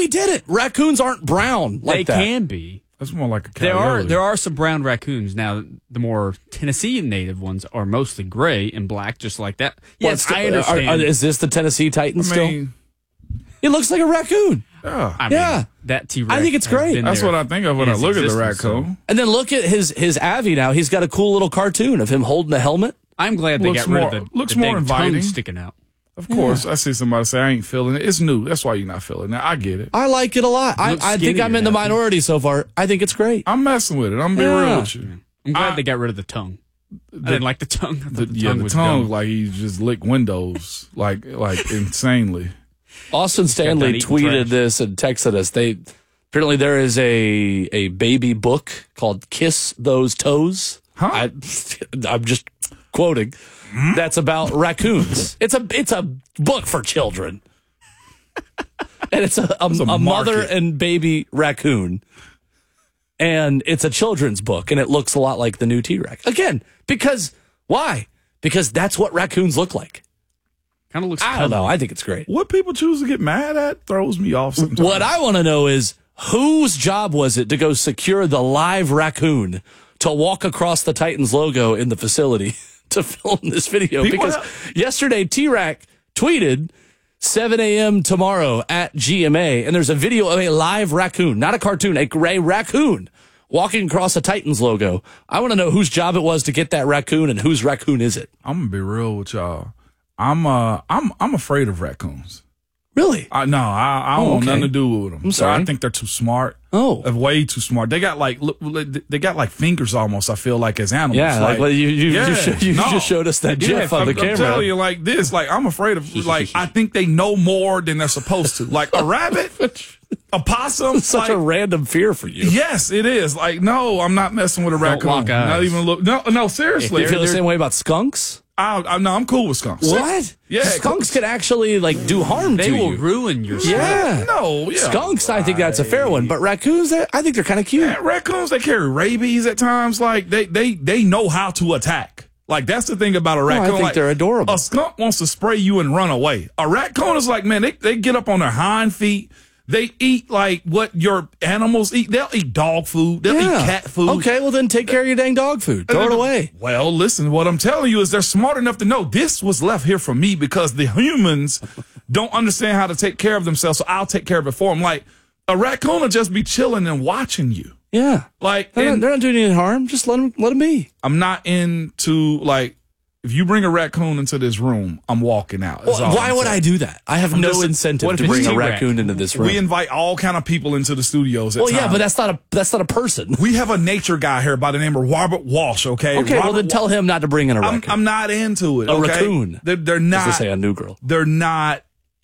he didn't. Raccoons aren't brown like that. They can be. That's more like a coyote. There are some brown raccoons. Now, the more Tennessee native ones are mostly gray and black, just like that. Yes, I understand. Is this the Tennessee Titans still? It looks like a raccoon. Yeah. I mean, that T-Rex. I think it's great. That's what I think of when I look at the raccoon. So. And then look at his Avi now. He's got a cool little cartoon of him holding the helmet. I'm glad they got rid of the more inviting. tongue sticking out. Of course, I see somebody say, I ain't feeling it. It's new. That's why you're not feeling it. I get it. I like it a lot. I think I'm in the minority so far. I think it's great. I'm messing with it. I'm being real with you. I'm glad they got rid of the tongue. I didn't like the tongue. The tongue like he just licked windows like insanely. Austin Stanley tweeted this and texted us. Apparently there is a baby book called Kiss Those Toes. Huh? I'm just quoting. That's about raccoons. It's a book for children. And it's a mother and baby raccoon. And it's a children's book, and it looks a lot like the new T-Rex. Again, why? Because that's what raccoons look like. Kind of looks I don't know. I think it's great. What people choose to get mad at throws me off sometimes. What I want to know is, whose job was it to go secure the live raccoon to walk across the Titans logo in the facility to film this video? Because yesterday, T-Rack tweeted 7 a.m. tomorrow at GMA, and there's a video of a live raccoon, not a cartoon, a gray raccoon walking across a Titans logo. I want to know whose job it was to get that raccoon and whose raccoon is it. I'm going to be real with y'all. I'm afraid of raccoons. Really? I don't want nothing to do with them. I'm sorry. I think they're too smart. Oh, way too smart. They got like fingers almost. I feel like as animals. Yeah, like you just showed us that GIF on the camera. I'm telling you, like this. Like I'm afraid of. Like I think they know more than they're supposed to. Like a rabbit, a possum. Such a random fear for you. Yes, it is. Like no, I'm not messing with a raccoon. Lock eyes. Not even look. No, seriously. You feel the same way about skunks? I'm cool with skunks. What? Yeah, skunks can actually do harm to you. They will ruin your stuff. Yeah. No, yeah. Skunks, I think that's a fair one. But raccoons, I think they're kind of cute. Yeah, raccoons, they carry rabies at times. Like they know how to attack. Like that's the thing about a raccoon. I think they're adorable. A skunk wants to spray you and run away. A raccoon is like, man, they get up on their hind feet. They eat like what your animals eat. They'll eat dog food. They'll eat cat food. Okay, well then take care of your dang dog food. Throw it away. Well, listen, what I'm telling you is they're smart enough to know this was left here for me because the humans don't understand how to take care of themselves, so I'll take care of it for them. Like, a raccoon will just be chilling and watching you. Yeah. Like they're not doing any harm. Just let them be. I'm not into, like, if you bring a raccoon into this room, I'm walking out. Well, why would I do that? I have no incentive to bring a raccoon into this room. We invite all kind of people into the studios. Yeah, but that's not a person. We have a nature guy here by the name of Robert Walsh. Okay. Okay. Well, then tell him not to bring in a raccoon. I'm not into it. A raccoon. They're not. As they say on New Girl. They're not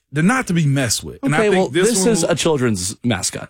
to be messed with. Okay. And I think well, this is a children's mascot.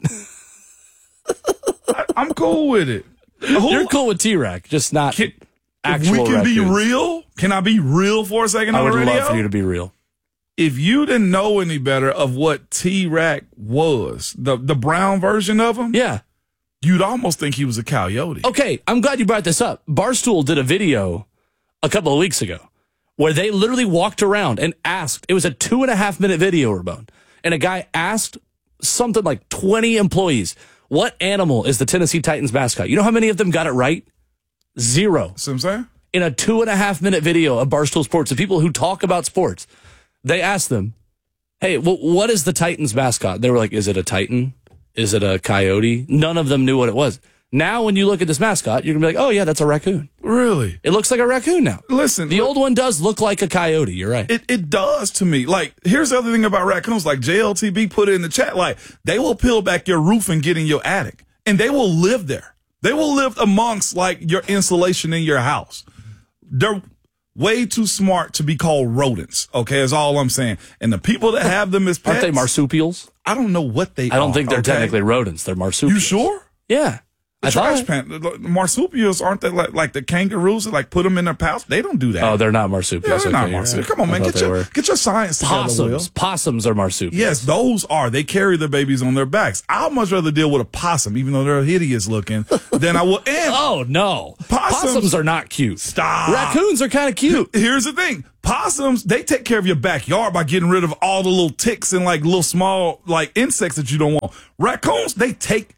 I'm cool with it. You're cool with T-Rack, just not. If we can be real, can I be real for a second on the radio? I would love for you to be real. If you didn't know any better of what T-Rack was, the brown version of him, you'd almost think he was a coyote. Okay, I'm glad you brought this up. Barstool did a video a couple of weeks ago where they literally walked around and asked. It was a 2.5-minute video, Ramon, and a guy asked something like 20 employees, what animal is the Tennessee Titans mascot? You know how many of them got it right? 0. See what I'm saying? In a 2.5-minute video of Barstool Sports, the people who talk about sports, they asked them, hey, what is the Titans mascot? They were like, is it a Titan? Is it a coyote? None of them knew what it was. Now, when you look at this mascot, you're going to be like, oh, yeah, that's a raccoon. Really? It looks like a raccoon now. Listen. The old one does look like a coyote. You're right. It does to me. Like, here's the other thing about raccoons. Like, JLTB put it in the chat. Like, they will peel back your roof and get in your attic. And they will live there. They will live amongst, like, your insulation in your house. They're way too smart to be called rodents, okay, is all I'm saying. And the people that have them as pets. Aren't they marsupials? I don't know what they are. I don't think they're technically rodents. They're marsupials. You sure? Yeah. Trash marsupials aren't that like the kangaroos that like put them in their pouch? They don't do that. Oh, they're not marsupials. They're not marsupials. Come on, man, get your science together, Will. Possums are marsupials. Yes, those are. They carry their babies on their backs. I'd much rather deal with a possum, even though they're hideous looking, than I will. Oh no, possums are not cute. Stop. Raccoons are kind of cute. Here's the thing. Possums, they take care of your backyard by getting rid of all the little ticks and like little small like insects that you don't want. Raccoons, they take.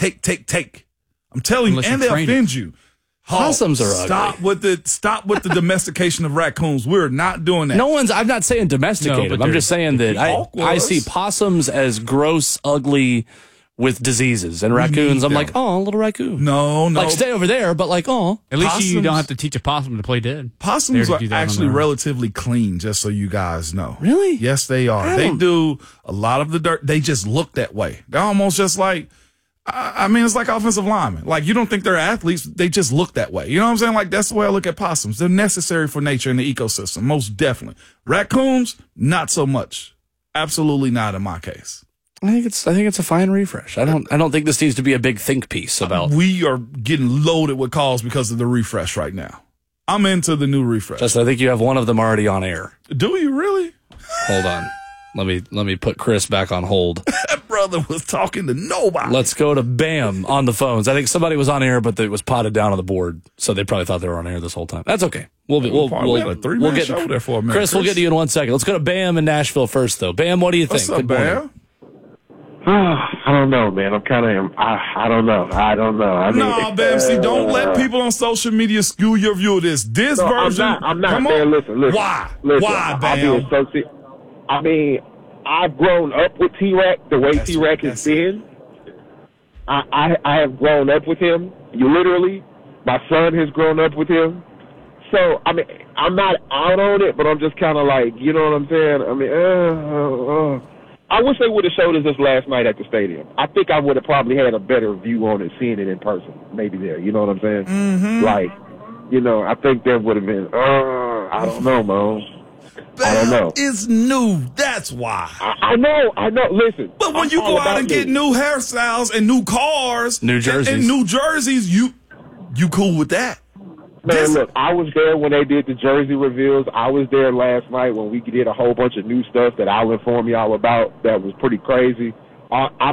I'm telling you, and they offend you. Possums are ugly. Stop with the domestication of raccoons. We're not doing that. I'm not saying domesticate them. I'm just saying that I see possums as gross, ugly, with diseases, and raccoons. I'm like, oh, little raccoon. No. Like stay over there, but like, oh. At least you don't have to teach a possum to play dead. Possums are actually relatively clean, just so you guys know. Really? Yes, they are. They do a lot of the dirt. They just look that way. They're almost just like. I mean, it's like offensive linemen. Like, you don't think they're athletes. They just look that way. You know what I'm saying? Like, that's the way I look at possums. They're necessary for nature and the ecosystem, most definitely. Raccoons, not so much. Absolutely not in my case. I think it's a fine refresh. I don't think this needs to be a big think piece about. We are getting loaded with calls because of the refresh right now. I'm into the new refresh. Justin, I think you have one of them already on air. Do you really? Hold on. Let me put Chris back on hold. That brother was talking to nobody. Let's go to Bam on the phones. I think somebody was on air, but it was potted down on the board, so they probably thought they were on air this whole time. That's okay. We'll get show there for a minute. Chris, we'll get to you in 1 second. Let's go to Bam in Nashville first, though. Bam, what do you think? What's up, Bam? I don't know, man. I'm kind of, I don't know. I mean, no, Bam, see, don't let people on social media skew your view of this. This version. I'm not, come man. on. Listen. Why? Listen, Why, Bam? I mean, I've grown up with T-Rack the way T-Rack has been. I have grown up with him. Literally, my son has grown up with him. So, I mean, I'm not out on it, but I'm just kind of like, you know what I'm saying? I mean, I wish they would have showed us this last night at the stadium. I think I would have probably had a better view on it, seeing it in person. Maybe there, you know what I'm saying? Mm-hmm. Like, you know, I think there would have been, I don't know, man. I don't know. It's new. That's why. I know. Listen. But when you go out and get new hairstyles and new cars, new jerseys, and new jerseys, you cool with that? Man, look, I was there when they did the jersey reveals. I was there last night when we did a whole bunch of new stuff that I'll inform y'all about. That was pretty crazy. I'm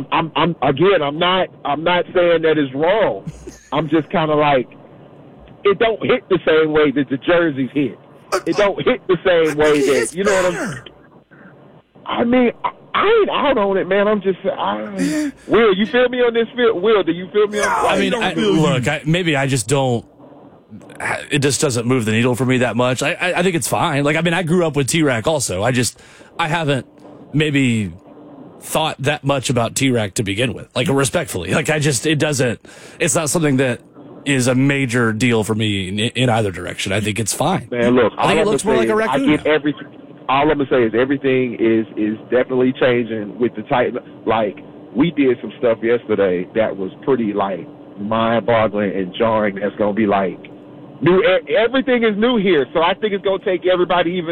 not saying that it's wrong. I'm just kind of like, it don't hit the same way that the jerseys hit. It don't hit the same way that, you know what I mean, I ain't out on it, man. I'm just, Will, you feel me on this? Will, do you feel me on this? I mean, maybe I just don't. It just doesn't move the needle for me that much. I think it's fine. Like, I mean, I grew up with T-Rack also. I haven't maybe thought that much about T-Rack to begin with. Like, respectfully. Like, it's not something that is a major deal for me in either direction. I think it's fine. Man, look, I think it looks more like a raccoon. All I'm gonna say is everything is definitely changing with the Titan. Like, we did some stuff yesterday that was pretty like mind-boggling and jarring. That's gonna be like new. Everything is new here, so I think it's gonna take everybody even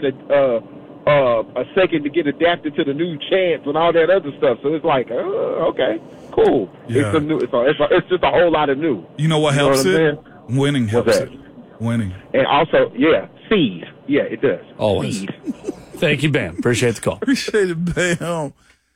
a second to get adapted to the new chants and all that other stuff. So it's like, okay, cool. Yeah. It's just a whole lot of new. You know what helps it? Winning helps it. Winning. And also, seed. Yeah, it does. Always. Seed. Thank you, Bam. Appreciate the call. Appreciate it, Bam.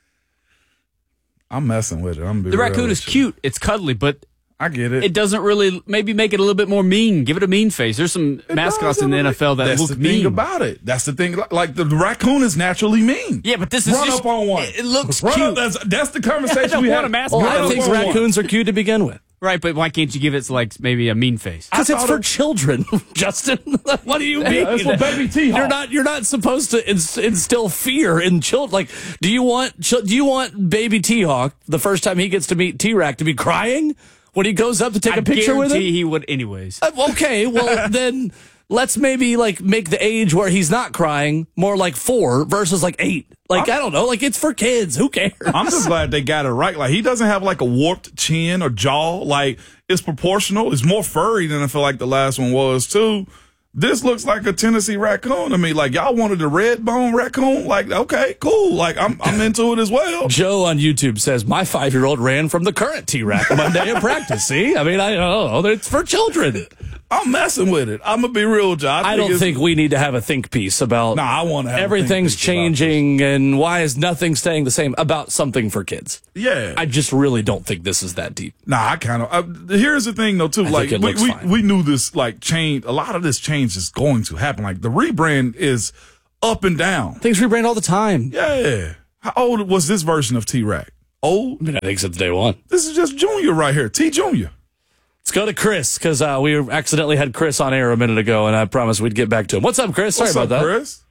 I'm messing with it. The raccoon is cute. It's cuddly, but I get it. It doesn't really maybe make it a little bit more mean. Give it a mean face. There's some mascots in the NFL that look mean. That's the thing about it. That's the thing. Like the raccoon is naturally mean. Yeah, but this is run up on one. It looks cute. That's the conversation we had. I think raccoons are cute to begin with. Right, but why can't you give it like maybe a mean face? Because it's for children, Justin. What do you mean? It's for baby T-Hawk. You're not supposed to instill fear in children. Like, do you want baby T-Hawk the first time he gets to meet T-Rack to be crying when he goes up to take a picture with him? I guarantee he would anyways. Okay, well then let's maybe like make the age where he's not crying more like 4 versus like 8. Like, I don't know. Like, it's for kids. Who cares? I'm just glad they got it right. Like, he doesn't have like a warped chin or jaw. Like, it's proportional. It's more furry than I feel like the last one was too. This looks like a Tennessee raccoon to me. Like, y'all wanted a red bone raccoon? Like, okay, cool. Like, I'm into it as well. Joe on YouTube says, my 5-year-old ran from the current T-Rack Monday in practice. See? I mean, I don't know. It's for children. I'm messing with it. I'm going to be real, Joe. I don't think we need to have a think piece about I want to have everything's changing and why is nothing staying the same about something for kids. Yeah. I just really don't think this is that deep. I kind of. Here's the thing, though, too. Like, we knew this, like, change. A lot of this change is going to happen. Like, the rebrand is up and down. Things rebrand all the time. Yeah. How old was this version of T-Rack? Old? I mean, I think since day one. This is just Junior right here. T Junior. Let's go to Chris, because we accidentally had Chris on air a minute ago, and I promised we'd get back to him. What's up, Chris? Sorry about that. Chris?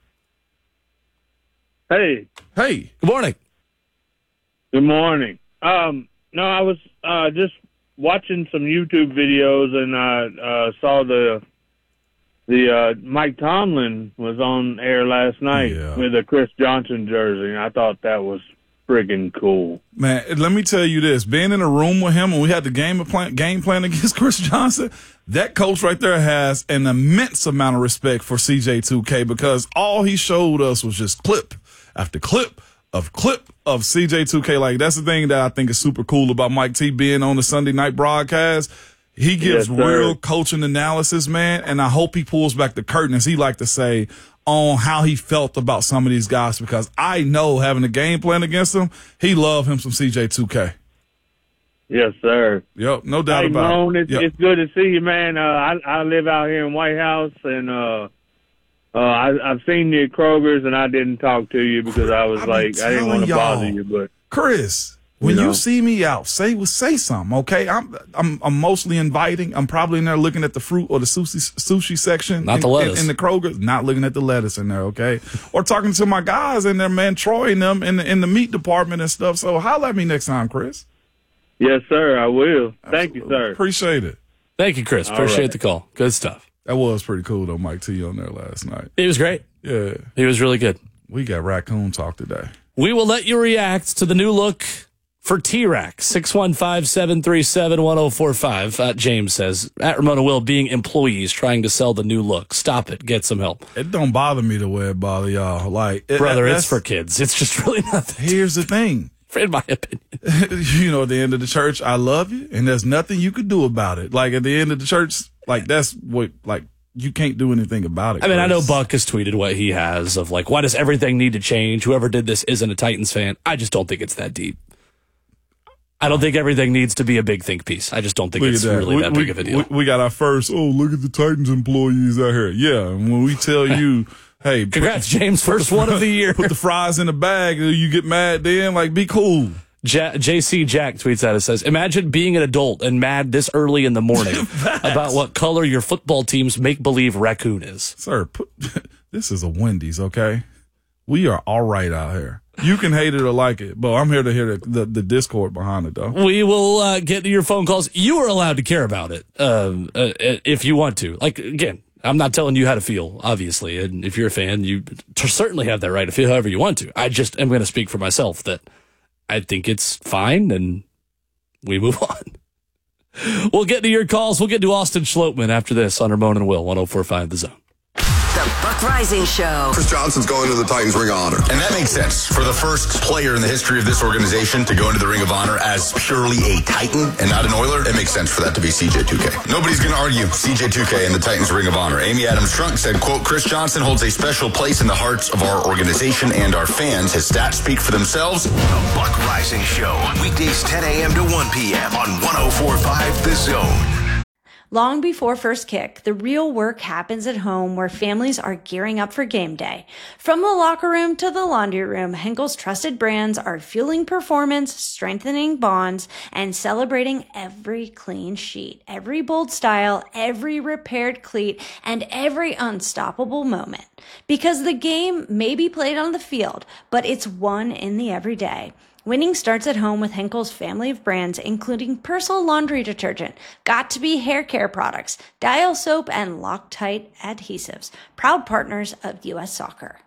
Hey. Hey. Good morning. Good morning. No, I was just watching some YouTube videos, and I saw the Mike Tomlin was on air last night with a Chris Johnson jersey, and I thought that was friggin' cool. Man, let me tell you this. Being in a room with him when we had the game plan against Chris Johnson, that coach right there has an immense amount of respect for CJ2K because all he showed us was just clip after clip of CJ2K. Like, that's the thing that I think is super cool about Mike T being on the Sunday night broadcast. He gives real coaching analysis, man, and I hope he pulls back the curtain, as he like to say, on how he felt about some of these guys, because I know having a game plan against him, he loved him some CJ2K. Yes, sir. Yep, no doubt about Moan, it. It's good to see you, man. I live out here in White House, and I've seen you at Kroger's, and I didn't talk to you because I was I didn't want to bother you. But Chris, when you see me out, say something, okay? I'm mostly inviting. I'm probably in there looking at the fruit or the sushi section. Not the lettuce. In the Kroger, not looking at the lettuce in there, okay? Or talking to my guys in there, man, Troy and them in the meat department and stuff. So holler at me next time, Chris. Yes, sir, I will. Absolutely. Thank you, sir. Appreciate it. Thank you, Chris. Appreciate the call. Good stuff. That was pretty cool, though, Mike T on there last night. He was great. Yeah. He was really good. We got raccoon talk today. We will let you react to the new look for T-Rack. 615-737-1045. James says, at Ramona Will, being employees trying to sell the new look. Stop it. Get some help. It don't bother me the way it bother y'all. Like, Brother, it's for kids. It's just really nothing. Here's the thing. In my opinion. At the end of the church, I love you, and there's nothing you could do about it. Like, at the end of the church, like, that's what, like, you can't do anything about it. I mean, I know Buck has tweeted what he has of, like, why does everything need to change? Whoever did this isn't a Titans fan. I just don't think it's that deep. I don't think everything needs to be a big think piece. I just don't think it's really that big of a deal. We got our first, look at the Titans employees out here. Yeah, and when we tell you, hey, congrats, James, first one of the year. Put the fries in the bag, you get mad then, like, be cool. JC Jack tweets out, it says, imagine being an adult and mad this early in the morning about what color your football team's make-believe raccoon is. Sir, this is a Wendy's, okay? We are all right out here. You can hate it or like it, but I'm here to hear the discord behind it, though. We will get to your phone calls. You are allowed to care about it if you want to. Like, again, I'm not telling you how to feel, obviously. And if you're a fan, you certainly have that right to feel however you want to. I just am going to speak for myself that I think it's fine, and we move on. We'll get to your calls. We'll get to Austin Schlottman after this on Ramon and Will, 104.5 The Zone. The Buck Rising Show. Chris Johnson's going to the Titans Ring of Honor. And that makes sense. For the first player in the history of this organization to go into the Ring of Honor as purely a Titan and not an Oiler, it makes sense for that to be CJ2K. Nobody's going to argue CJ2K in the Titans Ring of Honor. Amy Adams Strunk said, quote, Chris Johnson holds a special place in the hearts of our organization and our fans. His stats speak for themselves. The Buck Rising Show. Weekdays 10 a.m. to 1 p.m. on 104.5 The Zone. Long before first kick, the real work happens at home where families are gearing up for game day. From the locker room to the laundry room, Henkel's trusted brands are fueling performance, strengthening bonds, and celebrating every clean sheet, every bold style, every repaired cleat, and every unstoppable moment. Because the game may be played on the field, but it's won in the everyday. Winning starts at home with Henkel's family of brands, including Persil laundry detergent, Got2b hair care products, Dial soap, and Loctite adhesives. Proud partners of U.S. Soccer.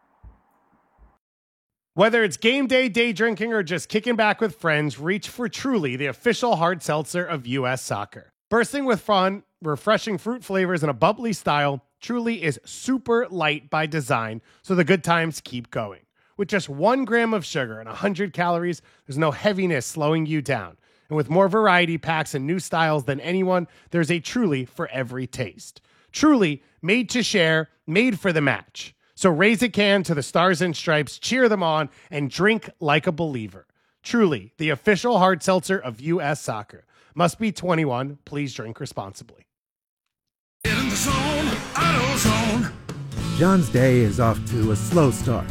Whether it's game day, day drinking, or just kicking back with friends, reach for Truly, the official hard seltzer of U.S. Soccer. Bursting with fun, refreshing fruit flavors, and a bubbly style, Truly is super light by design, so the good times keep going. With just 1 gram of sugar and 100 calories, there's no heaviness slowing you down. And with more variety packs and new styles than anyone, there's a Truly for every taste. Truly, made to share, made for the match. So raise a can to the Stars and Stripes, cheer them on, and drink like a believer. Truly, the official hard seltzer of U.S. Soccer. Must be 21. Please drink responsibly. Get in the zone, AutoZone. John's day is off to a slow start.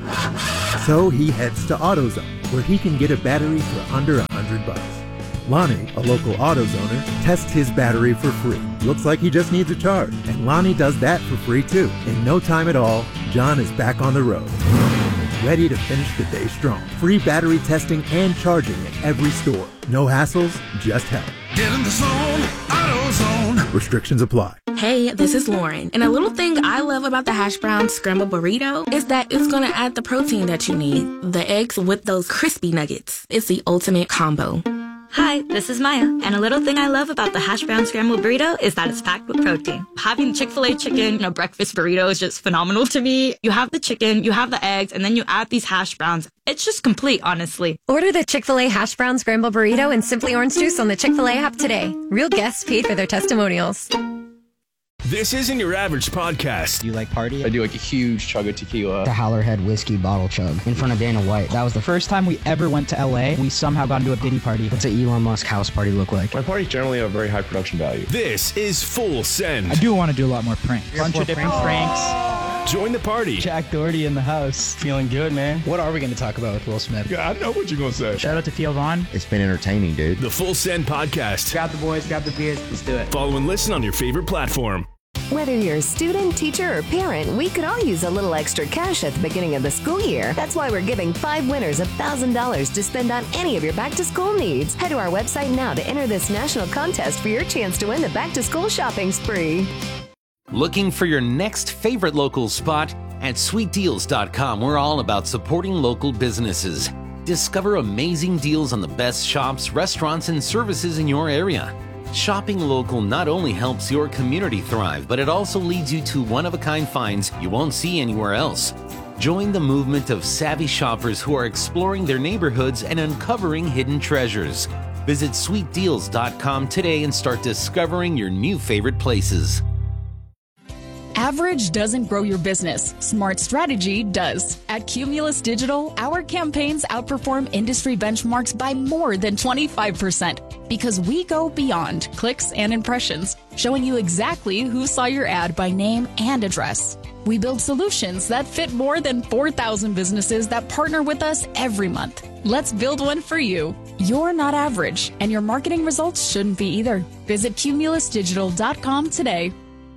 So he heads to AutoZone, where he can get a battery for under $100. Lonnie, a local AutoZoner, tests his battery for free. Looks like he just needs a charge, and Lonnie does that for free too. In no time at all, John is back on the road, ready to finish the day strong. Free battery testing and charging at every store. No hassles, just help. Get in the zone, AutoZone. Restrictions apply. Hey, this is Lauren, and a little thing I love about the hash brown scrambled burrito is that it's gonna add the protein that you need. The eggs with those crispy nuggets. It's the ultimate combo. Hi, this is Maya, and a little thing I love about the hash brown scrambled burrito is that it's packed with protein. Having Chick-fil-A chicken in a breakfast burrito is just phenomenal to me. You have the chicken, you have the eggs, and then you add these hash browns. It's just complete, honestly. Order the Chick-fil-A hash brown scrambled burrito and Simply Orange Juice on the Chick-fil-A app today. Real guests paid for their testimonials. This isn't your average podcast. Do you like party? I do like a huge chug of tequila. The Howlerhead whiskey bottle chug in front of Dana White. That was the first time we ever went to LA. We somehow got into a Diddy party. What's an Elon Musk house party look like? My parties generally have very high production value. This is Full Send. I do want to do a lot more pranks. Bunch of different pranks. Join the party. Jack Doherty in the house. Feeling good, man. What are we going to talk about with Will Smith? Yeah, I know what you're going to say. Shout out to Theo Vaughn. It's been entertaining, dude. The Full Send podcast. Grab the boys, grab the beers. Let's do it. Follow and listen on your favorite platform. Whether you're a student, teacher, or parent, we could all use a little extra cash at the beginning of the school year. That's why we're giving 5 winners $1,000 to spend on any of your back-to-school needs. Head to our website now to enter this national contest for your chance to win the back-to-school shopping spree. Looking for your next favorite local spot? At sweetdeals.com, we're all about supporting local businesses. Discover amazing deals on the best shops, restaurants, and services in your area. Shopping local not only helps your community thrive, but it also leads you to one-of-a-kind finds you won't see anywhere else. Join the movement of savvy shoppers who are exploring their neighborhoods and uncovering hidden treasures. Visit sweetdeals.com today and start discovering your new favorite places. Average doesn't grow your business. Smart strategy does. At Cumulus Digital, our campaigns outperform industry benchmarks by more than 25% because we go beyond clicks and impressions, showing you exactly who saw your ad by name and address. We build solutions that fit more than 4,000 businesses that partner with us every month. Let's build one for you. You're not average, and your marketing results shouldn't be either. Visit cumulusdigital.com today.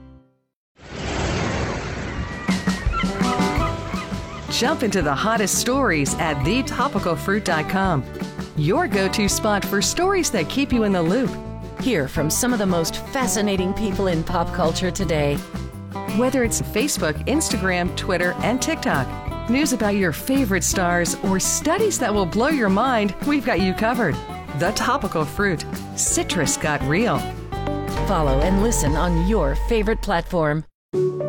Jump into the hottest stories at thetopicalfruit.com. Your go-to spot for stories that keep you in the loop. Hear from some of the most fascinating people in pop culture today. Whether it's Facebook, Instagram, Twitter, and TikTok, news about your favorite stars, or studies that will blow your mind, we've got you covered. The Topical Fruit. Citrus got real. Follow and listen on your favorite platform.